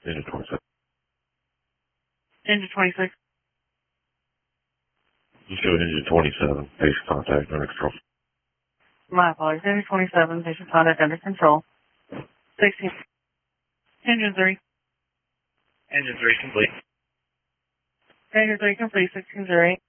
Engine 27. Engine 26. You show engine 27. Base contact under control. My apologies. Engine 27. Station contact under control. 16. Engine 3. Engine 3 complete. Engine 3 complete. 1608.